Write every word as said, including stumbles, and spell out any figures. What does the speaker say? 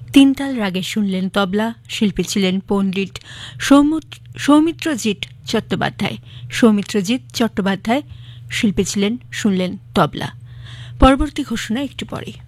তিনতাল রাগে শুনলেন তবলা, শিল্পী ছিলেন পণ্ডিত সৌমিত্রজিৎ চট্টোপাধ্যায়। সৌমিত্রজিৎ চট্টোপাধ্যায় শিল্পী ছিলেন, শুনলেন তবলা। পরবর্তী ঘোষণা একটু পরে।